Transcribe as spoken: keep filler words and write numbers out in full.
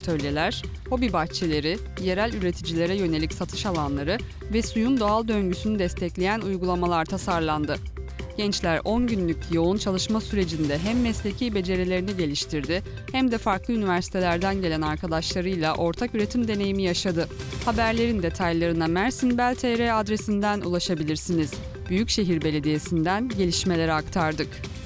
atölyeler, hobi bahçeleri, yerel üreticilere yönelik satış alanları ve suyun doğal döngüsünü destekleyen uygulamalar tasarlandı. Gençler on günlük yoğun çalışma sürecinde hem mesleki becerilerini geliştirdi hem de farklı üniversitelerden gelen arkadaşlarıyla ortak üretim deneyimi yaşadı. Haberlerin detaylarına mersinbel nokta tr adresinden ulaşabilirsiniz. Büyükşehir Belediyesi'nden gelişmeleri aktardık.